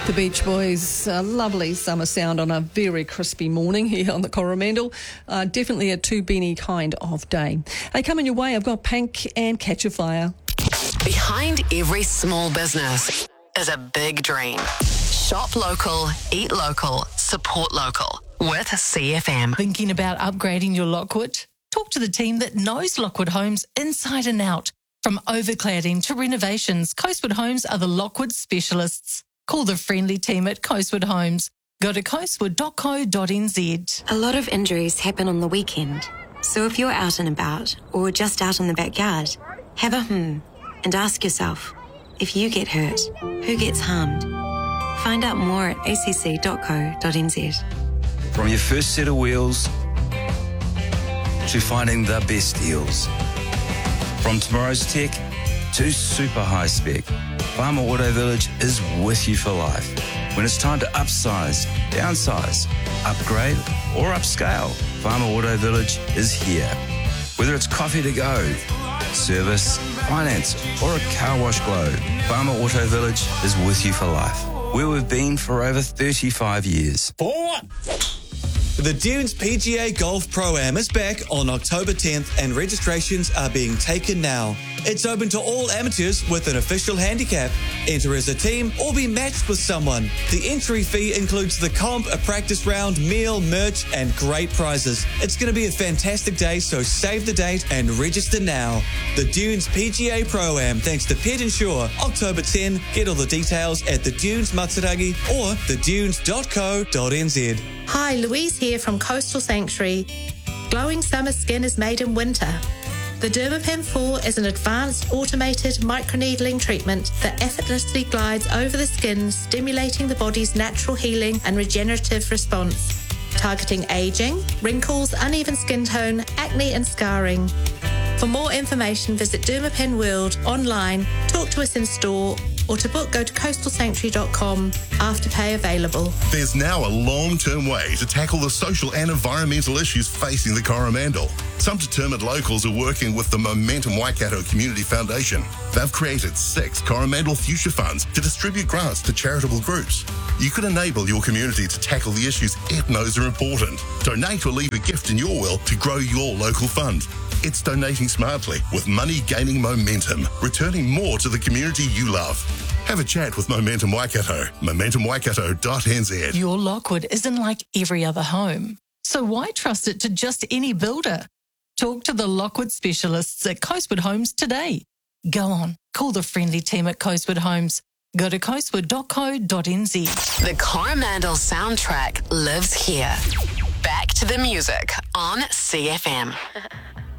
The Beach Boys, a lovely summer sound on a very crispy morning here on the Coromandel. Definitely a two beanie kind of day. Hey, coming your way, I've got Pink and Catch a Fire. Behind every small business is a big dream. Shop local, eat local, support local with CFM. Thinking about upgrading your Lockwood? Talk to the team that knows Lockwood Homes inside and out. From overcladding to renovations, Coastwood Homes are the Lockwood specialists. Call the friendly team at Coastwood Homes. Go to coastwood.co.nz. A lot of injuries happen on the weekend. So if you're out and about or just out in the backyard, have a and ask yourself, if you get hurt, who gets harmed? Find out more at acc.co.nz. From your first set of wheels to finding the best deals. From tomorrow's tech to super high spec, Farmer Auto Village is with you for life. When it's time to upsize, downsize, upgrade or upscale, Farmer Auto Village is here. Whether it's coffee to go, service, finance or a car wash glow, Farmer Auto Village is with you for life. Where we've been for over 35 years. The Dunes PGA Golf Pro-Am is back on October 10th and registrations are being taken now. It's open to all amateurs with an official handicap. Enter as a team or be matched with someone. The entry fee includes the comp, a practice round, meal, merch and great prizes. It's going to be a fantastic day, so save the date and register now. The Dunes PGA Pro-Am, thanks to Pet Insure. October 10, get all the details at the Dunes Matsuragi or thedunes.co.nz. Hi, Louise here from Coastal Sanctuary. Glowing summer skin is made in winter. The Dermapen 4 is an advanced automated microneedling treatment that effortlessly glides over the skin, stimulating the body's natural healing and regenerative response, targeting aging, wrinkles, uneven skin tone, acne and scarring. For more information, visit Dermapen World online, talk to us in store, or to book, go to coastalsanctuary.com. Afterpay available. There's now a long-term way to tackle the social and environmental issues facing the Coromandel. Some determined locals are working with the Momentum Waikato Community Foundation. They've created 6 Coromandel Future Funds to distribute grants to charitable groups. You can enable your community to tackle the issues it knows are important. Donate or leave a gift in your will to grow your local fund. It's donating smartly with money gaining momentum, returning more to the community you love. Have a chat with Momentum Waikato, momentumwaikato.nz. Your Lockwood isn't like every other home, so why trust it to just any builder? Talk to the Lockwood specialists at Coastwood Homes today. Go on, call the friendly team at Coastwood Homes. Go to coastwood.co.nz. The Coromandel soundtrack lives here. Back to the music on CFM.